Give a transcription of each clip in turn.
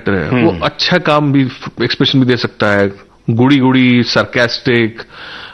वो अच्छा काम भी, एक्सप्रेशन भी दे सकता है, गुड़ी गुड़ी सरकास्टिक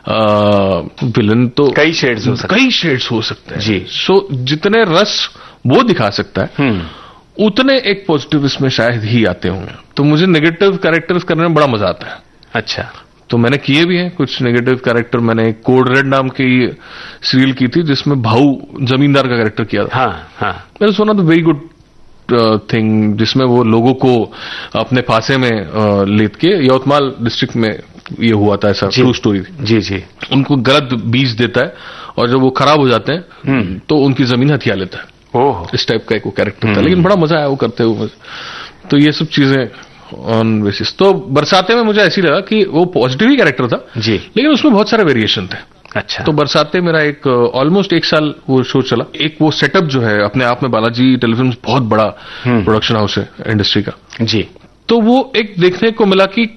विलन, तो कई शेड्स हो सकते हैं जी। सो जितने रस वो दिखा सकता है उतने एक पॉजिटिव इसमें शायद ही आते होंगे। तो मुझे नेगेटिव कैरेक्टर्स करने में बड़ा मजा आता है। अच्छा, तो मैंने किए भी हैं कुछ नेगेटिव कैरेक्टर। मैंने कोड रेड नाम की सीरियल की थी जिसमें भाऊ जमींदार का कैरेक्टर किया था। हाँ। मैंने सुना तो वेरी गुड थिंग, जिसमें वो लोगों को अपने फांसे में लेट के, यवतमाल डिस्ट्रिक्ट में ये हुआ था, ऐसा ट्रू स्टोरी थी। जी। उनको गलत बीज देता है और जब वो खराब हो जाते हैं तो उनकी जमीन हथिया लेता है। इस टाइप का एक वो कैरेक्टर था, लेकिन बड़ा मजा आया वो करते हुए। तो ये सब चीजें ऑन बेसिस। तो बरसाते में मुझे ऐसी लगा कि वो पॉजिटिव ही कैरेक्टर था जी, लेकिन उसमें बहुत सारे वेरिएशन थे। अच्छा। तो बरसाते मेरा एक ऑलमोस्ट 1 साल वो शो चला। एक वो सेटअप जो है अपने आप में, बालाजी टेलीफिल्म बहुत बड़ा प्रोडक्शन हाउस है इंडस्ट्री का जी। तो वो एक देखने को मिला कि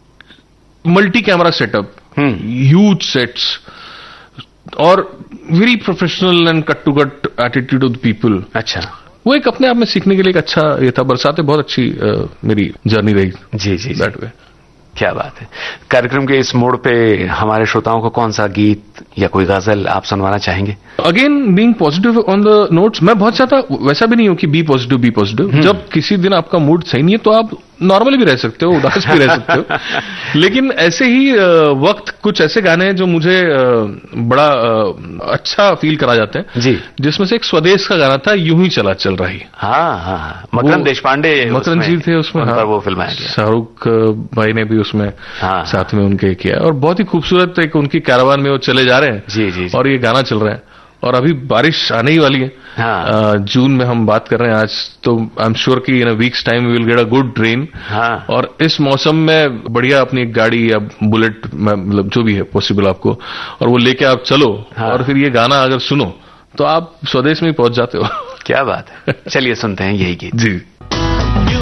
multi camera setup, huge sets और very professional and cut to cut attitude of the people. अच्छा, वो एक अपने आप में सीखने के लिए एक अच्छा ये था। बरसातें बहुत अच्छी मेरी जर्नी रही। जी। That way. क्या बात है। कार्यक्रम के इस मोड़ पे हमारे श्रोताओं को कौन सा गीत या कोई गजल आप सुनवाना चाहेंगे? Again being positive on the notes, मैं बहुत चाहता, वैसा भी नहीं हूं कि बी पॉजिटिव। जब किसी दिन आपका मूड सही नहीं है तो आप नॉर्मली भी रह सकते हो, उदास भी रह सकते हो। लेकिन ऐसे ही वक्त कुछ ऐसे गाने हैं जो मुझे बड़ा अच्छा फील करा जाते हैं जी। जिसमें से एक स्वदेश का गाना था, यूं ही चला चल रही। हाँ। मकरंद देशपांडे, मकरंद जी थे उसमें। हाँ, वो फिल्माया गया। शाहरुख भाई ने भी उसमें साथ में उनके किया, और बहुत ही खूबसूरत एक उनकी कैरावान में वो चले जा रहे हैं जी। और ये गाना चल रहा है, और अभी बारिश आने ही वाली है। जून में हम बात कर रहे हैं आज, तो आई एम श्योर कि इन अ weeks time we will get a good rain. और इस मौसम में बढ़िया अपनी एक गाड़ी या बुलेट, मतलब जो भी है पॉसिबल आपको, और वो लेके आप चलो और फिर ये गाना अगर सुनो तो आप स्वदेश में ही पहुंच जाते हो। क्या बात है। चलिए सुनते हैं यही गीत जी।